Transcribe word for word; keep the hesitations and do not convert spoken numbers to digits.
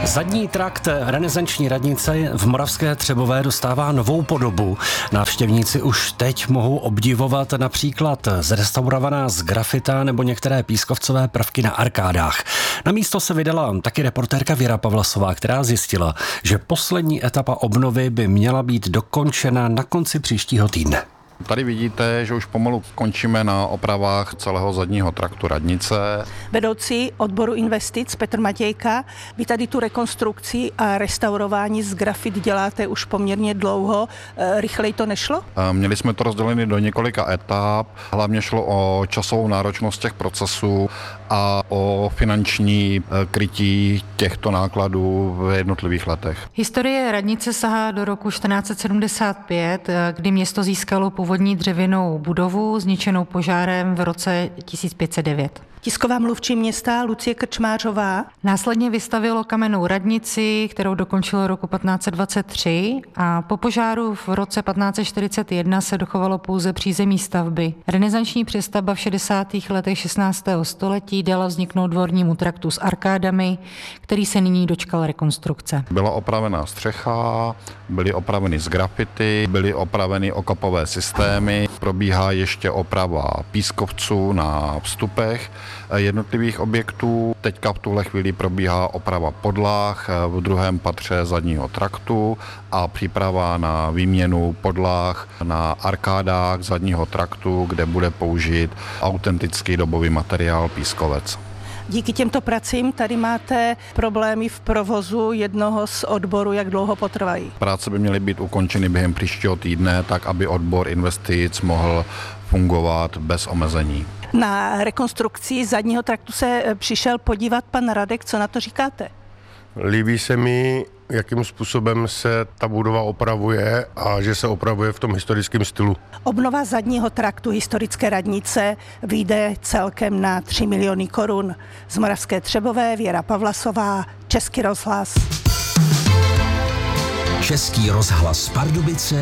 Zadní trakt renesanční radnice v Moravské Třebové dostává novou podobu. Návštěvníci už teď mohou obdivovat například zrestaurovaná z grafita nebo některé pískovcové prvky na arkádách. Na místo se vydala taky reportérka Věra Pavlasová, která zjistila, že poslední etapa obnovy by měla být dokončena na konci příštího týdne. Tady vidíte, že už pomalu končíme na opravách celého zadního traktu radnice. Vedoucí odboru investic Petr Matějka, vy tady tu rekonstrukci a restaurování z grafit děláte už poměrně dlouho. Rychleji to nešlo? Měli jsme to rozdělené do několika etap. Hlavně šlo o časovou náročnost těch procesů a o finanční krytí těchto nákladů v jednotlivých letech. Historie radnice sahá do roku čtrnáct set sedmdesát pět, kdy město získalo původní dřevěnou budovu zničenou požárem v roce tisíc pět set devět. Tisková mluvčí města Lucie Krčmářová Následně vystavilo kamennou radnici, kterou dokončilo roku patnáct set dvacet tři, a po požáru v roce patnáct set čtyřicet jedna se dochovalo pouze přízemí stavby. Renesanční přestavba v šedesátých letech šestnáctého století dala vzniknout dvornímu traktu s arkádami, který se nyní dočkal rekonstrukce. Byla opravená střecha, byly opraveny z grafity, byly opraveny okopové systémy, probíhá ještě oprava pískovců na vstupech jednotlivých objektů. Teďka v tuhle chvíli probíhá oprava podlah v druhém patře zadního traktu a příprava na výměnu podlah na arkádách zadního traktu, kde bude použit autentický dobový materiál pískovec. Díky těmto pracím tady máte problémy v provozu jednoho z odborů, jak dlouho potrvají? Práce by měly být ukončeny během příštího týdne, tak aby odbor investic mohl fungovat bez omezení. Na rekonstrukci zadního traktu se přišel podívat pan Radek, co na to říkáte? Líbí se mi, jakým způsobem se ta budova opravuje a že se opravuje v tom historickém stylu. Obnova zadního traktu historické radnice vyjde celkem na tři miliony korun. Z Moravské Třebové Věra Pavlasová, Český rozhlas. Český rozhlas Pardubice.